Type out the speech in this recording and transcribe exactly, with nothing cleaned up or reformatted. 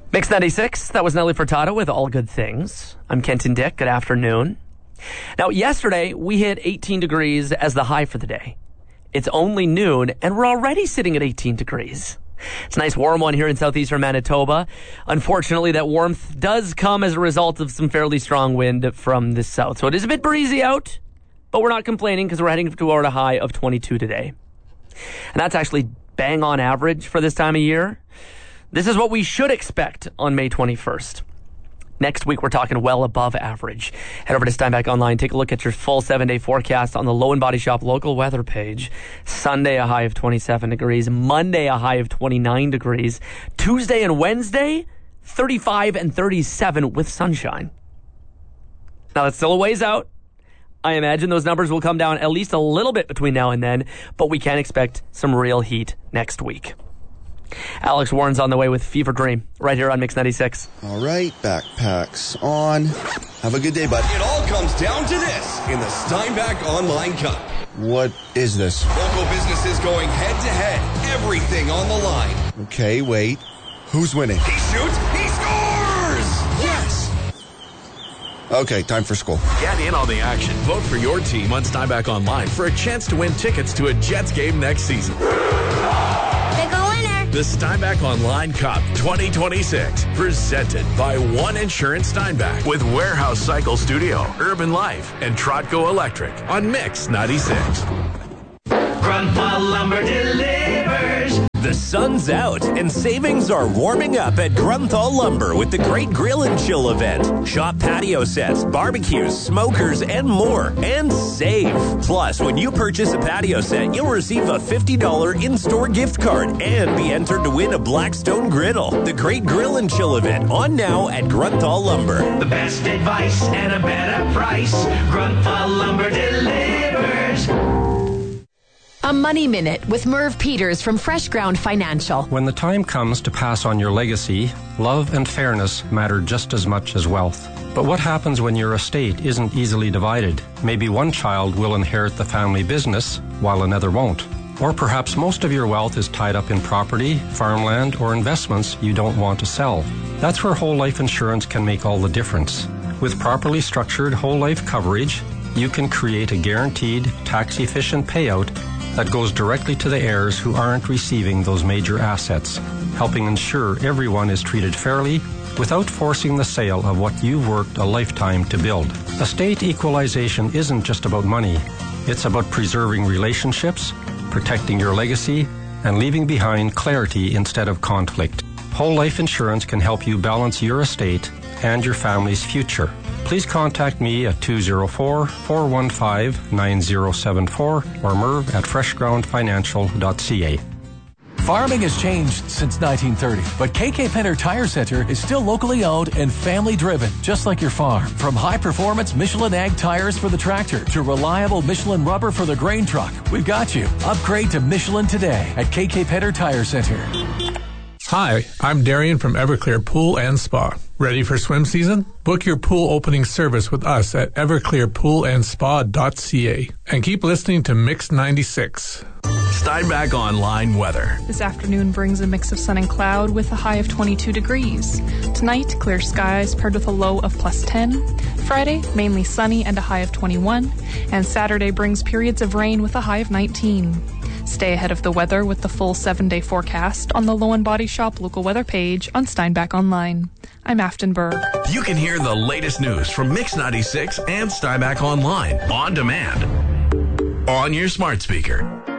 Mix ninety-six, that was Nelly Furtado with All Good Things. I'm Kenton Dick. Good afternoon. Now, yesterday, we hit eighteen degrees as the high for the day. It's only noon, and we're already sitting at eighteen degrees. It's a nice warm one here in southeastern Manitoba. Unfortunately, that warmth does come as a result of some fairly strong wind from the south. So it is a bit breezy out, but we're not complaining because we're heading toward a high of twenty-two today. And that's actually bang on average for this time of year. This is what we should expect on May twenty-first. Next week, we're talking well above average. Head over to Steinbach Online. Take a look at your full seven-day forecast on the Low and Body Shop local weather page. Sunday, a high of twenty-seven degrees. Monday, a high of twenty-nine degrees. Tuesday and Wednesday, thirty-five and thirty-seven with sunshine. Now, that's still a ways out. I imagine those numbers will come down at least a little bit between now and then, but we can expect some real heat next week. Alex Warren's on the way with Fever Dream right here on Mix ninety-six. All right, backpacks on. Have a good day, bud. It all comes down to this in the Steinbach Online Cup. What is this? Local businesses going head-to-head. Everything on the line. Okay, wait. Who's winning? He shoots. He scores! Yes! Okay, time for school. Get in on the action. Vote for your team on Steinbach Online for a chance to win tickets to a Jets game next season. The Steinbach Online Cup twenty twenty-six, presented by One Insurance Steinbach with Warehouse Cycle Studio, Urban Life, and Trotco Electric on Mix ninety-six. Grunthal Lumber delivers. The sun's out and savings are warming up at Grunthal Lumber with the Great Grill and Chill event. Shop patio sets, barbecues, smokers, and more. And save. Plus, when you purchase a patio set, you'll receive a fifty dollars in-store gift card and be entered to win a Blackstone griddle. The Great Grill and Chill event on now at Grunthal Lumber. The best advice and a better price. Grunthal Lumber delivers. A Money Minute with Merv Peters from Fresh Ground Financial. When the time comes to pass on your legacy, love and fairness matter just as much as wealth. But what happens when your estate isn't easily divided? Maybe one child will inherit the family business while another won't. Or perhaps most of your wealth is tied up in property, farmland, or investments you don't want to sell. That's where whole life insurance can make all the difference. With properly structured whole life coverage, you can create a guaranteed, tax-efficient payout that goes directly to the heirs who aren't receiving those major assets, helping ensure everyone is treated fairly without forcing the sale of what you've worked a lifetime to build. Estate equalization isn't just about money. It's about preserving relationships, protecting your legacy, and leaving behind clarity instead of conflict. Whole life insurance can help you balance your estate and your family's future. Please contact me at two oh four, four one five, nine oh seven four or merv at fresh ground financial dot c a. Farming has changed since nineteen thirty, but K K Penner Tire Center is still locally owned and family-driven, just like your farm. From high-performance Michelin Ag tires for the tractor to reliable Michelin rubber for the grain truck, we've got you. Upgrade to Michelin today at K K Penner Tire Center. Hi, I'm Darian from Everclear Pool and Spa. Ready for swim season? Book your pool opening service with us at everclear pool and spa dot c a. And keep listening to Mix ninety-six. Steinbach Online weather. This afternoon brings a mix of sun and cloud with a high of twenty-two degrees. Tonight, clear skies paired with a low of plus ten. Friday, mainly sunny and a high of twenty-one. And Saturday brings periods of rain with a high of nineteen. Stay ahead of the weather with the full seven-day forecast on the Low and Body Shop local weather page on Steinbach Online. I'm Afton Berg. You can hear the latest news from Mix ninety-six and Steinbach Online on demand on your smart speaker.